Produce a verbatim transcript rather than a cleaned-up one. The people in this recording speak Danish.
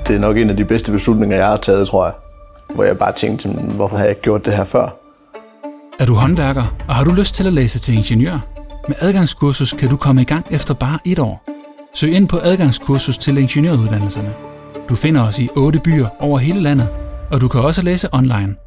det er nok en af de bedste beslutninger, jeg har taget, tror jeg. Hvor jeg bare tænkte, hvorfor har jeg ikke gjort det her før? Er du håndværker, og har du lyst til at læse til ingeniør? Med adgangskursus kan du komme i gang efter bare et år. Søg ind på adgangskursus til ingeniøruddannelserne. Du finder os i otte byer over hele landet, og du kan også læse online.